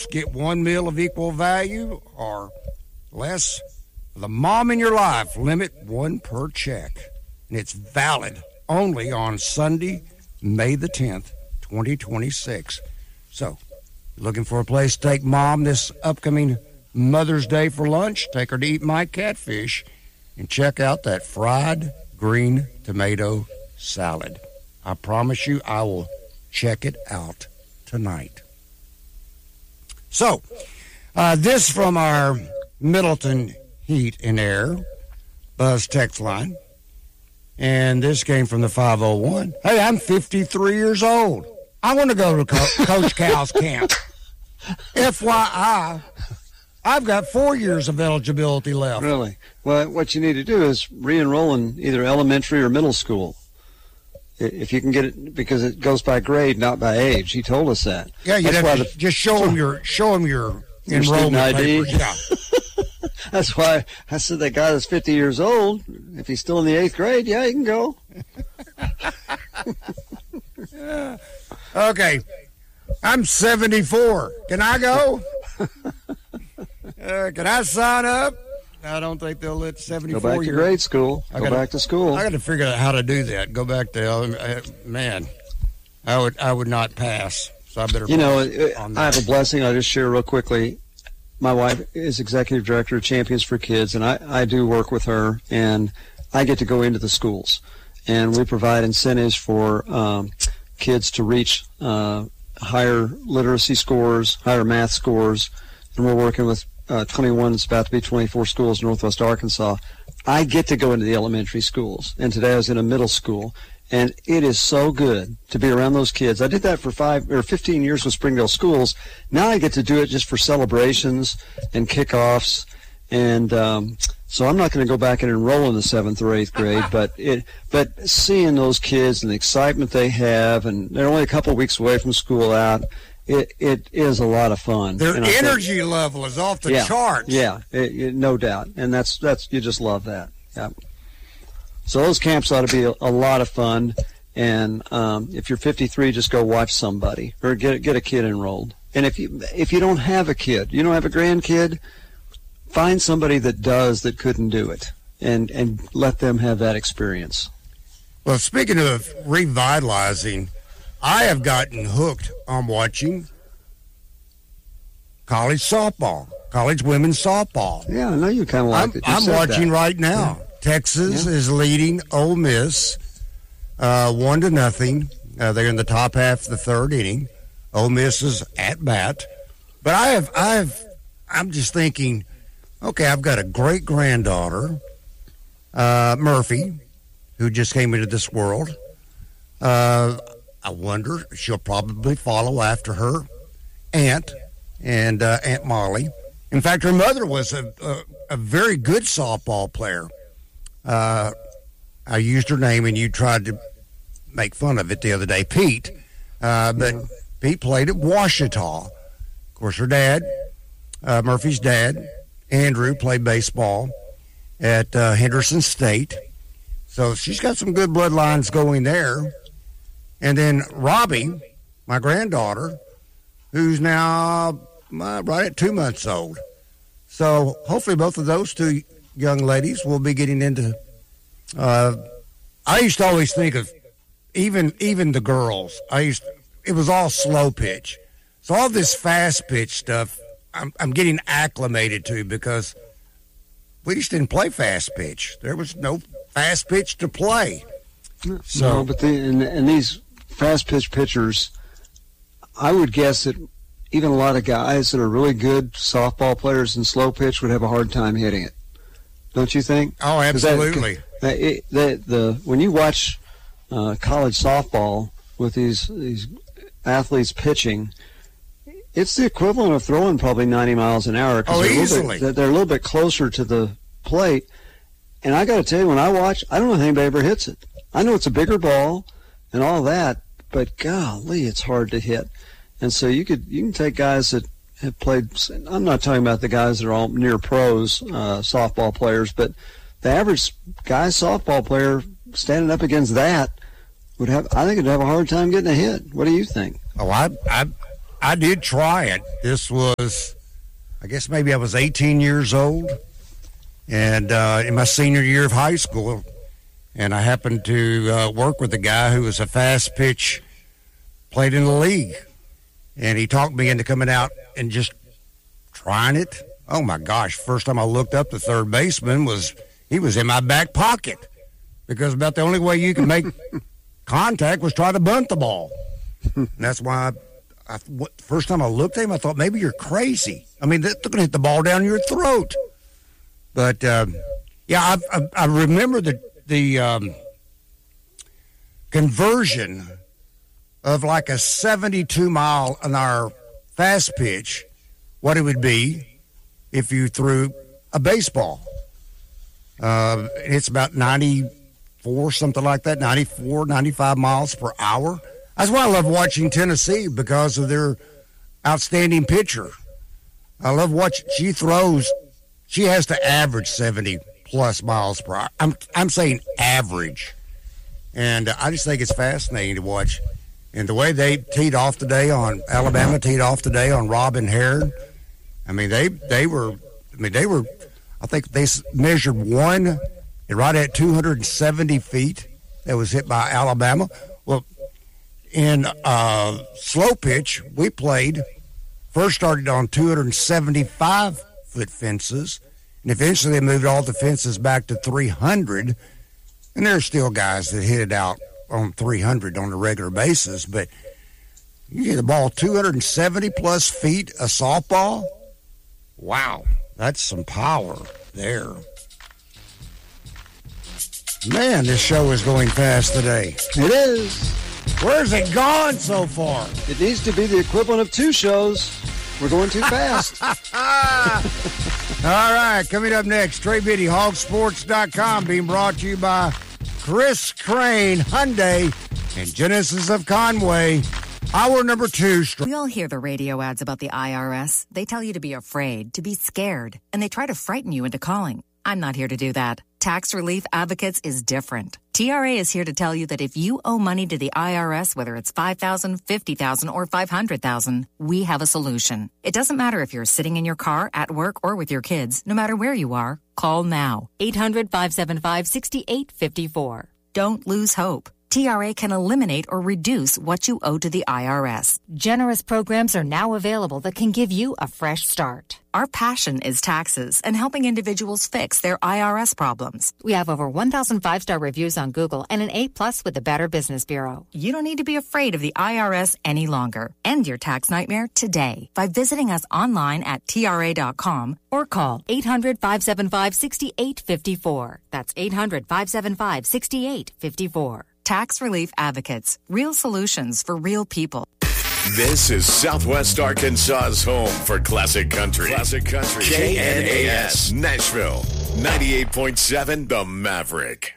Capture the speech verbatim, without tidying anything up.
adults get one meal of equal value or less. The Mom in Your Life limit one per check. And it's valid only on Sunday, May the tenth, twenty twenty-six. So, looking for a place to take Mom this upcoming Mother's Day for lunch? Take her to Eat My Catfish and check out that fried green tomato salad. I promise you I will check it out tonight. So, uh, this from our Middleton Heat and Air Buzz text line. And this came from the five oh one. Hey, I'm fifty-three years old. I want to go to Co- Coach Cal's camp. F Y I, I've got four years of eligibility left. Really? Well, what you need to do is re-enroll in either elementary or middle school. If you can get it, because it goes by grade, not by age. He told us that. Yeah, you have to the, just show him your show him your, your enrollment I D. papers. Yeah. That's why I said that guy that's fifty years old, if he's still in the eighth grade, yeah, he can go. Yeah. Okay. I'm seventy-four. Can I go? uh, can I sign up? I don't think they'll let seventy-four Go back to year- grade school. I Go gotta, back to school. I got to figure out how to do that. Go back to uh, man. I would I would not pass. So I better. You know, on I have a blessing. I'll just share real quickly. My wife is executive director of Champions for Kids, and I, I do work with her, and I get to go into the schools, and we provide incentives for um, kids to reach uh, higher literacy scores, higher math scores, and we're working with uh, twenty-one, it's about to be twenty-four schools in Northwest Arkansas. I get to go into the elementary schools, and today I was in a middle school, and it is so good to be around those kids. I did that for five or fifteen years with Springdale Schools. Now I get to do it just for celebrations and kickoffs. And um, so I'm not going to go back and enroll in the seventh or eighth grade, but it, but seeing those kids and the excitement they have, and they're only a couple of weeks away from school out, it, it is a lot of fun. Their And I energy think, level is off the yeah, charts. Yeah, it, it, no doubt. And that's, that's you just love that. Yeah. So those camps ought to be a, a lot of fun, and um, if you're fifty-three, just go watch somebody or get get a kid enrolled. And if you if you don't have a kid, you don't have a grandkid, find somebody that does that couldn't do it, and and let them have that experience. Well, speaking of revitalizing, I have gotten hooked on watching college softball, college women's softball. Yeah, I know you kind of like I'm, it. You I'm said watching that. right now. Yeah. Texas Yeah. is leading Ole Miss uh, one to nothing. Uh, they're in the top half of the third inning. Ole Miss is at bat, but I have, I have, I'm just thinking, okay, I've got a great granddaughter, uh, Murphy, who just came into this world. Uh, I wonder she'll probably follow after her aunt and uh, Aunt Molly. In fact, her mother was a, a, a very good softball player. Uh, I used her name, and you tried to make fun of it the other day, Pete. Uh, but yeah. Pete played at Ouachita. Of course, her dad, uh, Murphy's dad, Andrew, played baseball at uh, Henderson State. So she's got some good bloodlines going there. And then Robbie, my granddaughter, who's now uh, right at two months old. So hopefully both of those two young ladies will be getting into uh, I used to always think of even even the girls. I used to, it was all slow pitch. So all this fast pitch stuff I'm, I'm getting acclimated to because we just didn't play fast pitch. There was no fast pitch to play. So, no, but the, and, and these fast pitch pitchers, I would guess that even a lot of guys that are really good softball players in slow pitch would have a hard time hitting it. Don't you think? Oh, absolutely. That, that, it, that, the when you watch uh, college softball with these these athletes pitching, it's the equivalent of throwing probably ninety miles an hour. Oh, they're easily. Bit, they're a little bit closer to the plate. And I got to tell you, when I watch, I don't know if anybody ever hits it. I know it's a bigger ball and all that, but golly, it's hard to hit. And so you could you can take guys that have played. I'm not talking about the guys that are all near pros, uh, softball players, but the average guy softball player standing up against that would have. I think it'd have a hard time getting a hit. What do you think? Oh, I I I did try it. This was, I guess maybe I was eighteen years old, and uh, in my senior year of high school, and I happened to uh, work with a guy who was a fast pitch, played in the league, and he talked me into coming out and just trying it. Oh my gosh! First time I looked up, the third baseman was he was in my back pocket, because about the only way you could make contact was try to bunt the ball. And that's why I, I what, first time I looked at him, I thought maybe you're crazy. I mean, they're going to hit the ball down your throat. But uh, yeah, I, I, I remember the the um, conversion of like a seventy-two mile an hour fast pitch, what it would be if you threw a baseball. Uh, it's about ninety-four, something like that, ninety-four, ninety-five miles per hour. That's why I love watching Tennessee, because of their outstanding pitcher. I love watching. She throws. She has to average seventy plus miles per hour. I'm I'm saying average, and I just think it's fascinating to watch. And the way they teed off today on Alabama, teed off today on Robin Herron. I mean, they they were. I mean, they were. I think they measured one right at two hundred seventy feet. That was hit by Alabama. Well, in uh, slow pitch, we played. First started on two hundred seventy-five foot fences, and eventually they moved all the fences back to three hundred. And there are still guys that hit it out on three hundred on a regular basis, but you hit the ball two hundred seventy plus feet, a softball. Wow, that's some power there. Man, this show is going fast today. It is. Where's it gone so far? It needs to be the equivalent of two shows. We're going too fast. All right, coming up next, Trey Biddy, hog sports dot com, being brought to you by Chris Crane, Hyundai, and Genesis of Conway. Hour number two. We all hear the radio ads about the I R S. They tell you to be afraid, to be scared, and they try to frighten you into calling. I'm not here to do that. Tax Relief Advocates is different. T R A is here to tell you that if you owe money to the I R S, whether it's five thousand dollars, fifty thousand dollars, or five hundred thousand dollars, we have a solution. It doesn't matter if you're sitting in your car, at work, or with your kids. No matter where you are, call now. eight hundred, five seven five, six eight five four. Don't lose hope. T R A can eliminate or reduce what you owe to the I R S. Generous programs are now available that can give you a fresh start. Our passion is taxes and helping individuals fix their I R S problems. We have over one thousand five-star reviews on Google and an A plus with the Better Business Bureau. You don't need to be afraid of the I R S any longer. End your tax nightmare today by visiting us online at T R A dot com or call eight hundred, five seven five, six eight five four. That's eight hundred, five seven five, six eight five four. Tax Relief Advocates. Real solutions for real people. This is Southwest Arkansas's home for classic country. Classic country. K N A S, Nashville. ninety-eight point seven The Maverick.